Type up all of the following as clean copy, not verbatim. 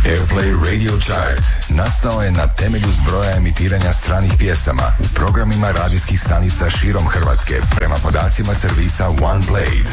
Airplay Radio Chart nastao je na temelju zbroja emitiranja stranih pjesama u programima radijskih stanica širom Hrvatske prema podacima servisa OnePlay.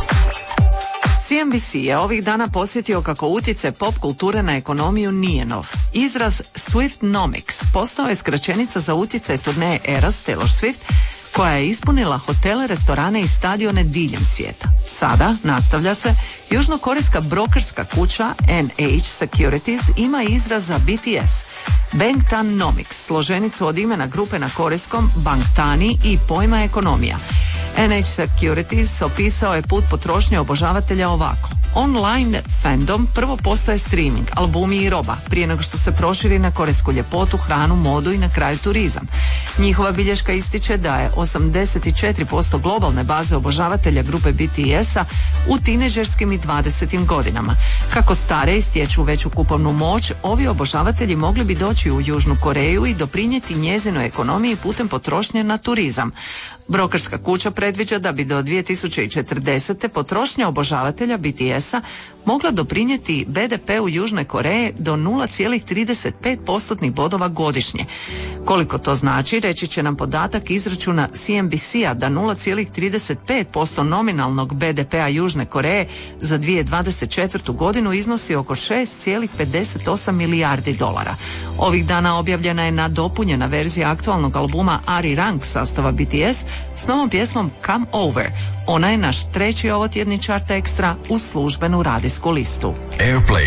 CNBC je ovih dana posjetio kako utjecaj pop kulture na ekonomiju nije nov. Izraz Swiftnomics postao je skraćenica za utjecaj turneje Eras Taylor Swift, koja je ispunila hotele, restorane i stadione diljem svijeta. Sada, nastavlja se, južnokorejska brokerska kuća NH Securities ima izraz za BTS, Bangtan-nomics, složenicu od imena grupe na korejskom Bangtani i pojma ekonomija. NH Securities opisao je put potrošnje obožavatelja ovako. Online fandom prvo postaje streaming, albumi i roba, prije nego što se proširi na korejsku ljepotu, hranu, modu i na kraju turizam. Njihova bilješka ističe da je 84% globalne baze obožavatelja grupe BTS-a u tineđerskim i 20. godinama. Kako stare stječu veću kupovnu moć, ovi obožavatelji mogli bi doći u Južnu Koreju i doprinijeti njezinoj ekonomiji putem potrošnje na turizam. Brokerska kuća predviđa da bi do 2040. potrošnja obožavatelja BTS-a mogla doprinijeti BDP u Južnoj Koreji do 0,35% bodova godišnje. Koliko to znači, reći će nam podatak izračuna CNBC-a da 0,35% nominalnog BDP-a Južne Koreje za 2024. godinu iznosi oko 6,58 milijardi dolara. Ovih dana objavljena je nadopunjena verzija aktualnog albuma Ari Rank sastava BTS s novom pjesmom Come Over. Ona je naš treći ovotjedni chart ekstra uz službenu radijsku listu. Airplay